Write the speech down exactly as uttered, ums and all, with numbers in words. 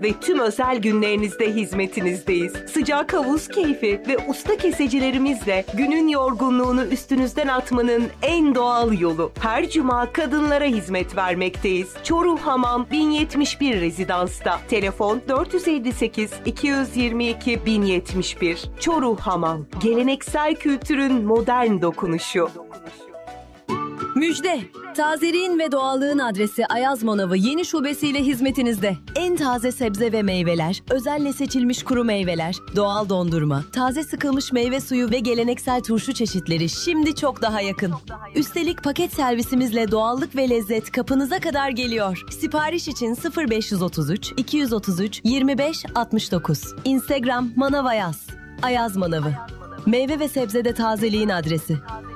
ve tüm özel günlerinizde hizmetinizdeyiz. Sıcak havuz keyfi ve usta kesecilerimizle günün yorgunluğunu üstünüzden atmanın en doğal yolu. Her cuma kadınlara hizmet vermekteyiz. Çoruh Hamam bin yetmiş bir Rezidans'ta. Telefon dört yüz elli sekiz iki yüz yirmi iki bin yetmiş bir. Çoruh Hamam. Geleneksel kültürün modern dokunuşu. Müjde! Tazeliğin ve doğallığın adresi Ayaz Manavı yeni şubesiyle hizmetinizde. En taze sebze ve meyveler, özenle seçilmiş kuru meyveler, doğal dondurma, taze sıkılmış meyve suyu ve geleneksel turşu çeşitleri şimdi çok daha yakın. Üstelik paket servisimizle doğallık ve lezzet kapınıza kadar geliyor. Sipariş için sıfır beş otuz üç iki otuz üç yirmi beş altmış dokuz. Instagram Manav Ayaz. Ayaz Manavı. Meyve ve sebzede tazeliğin adresi.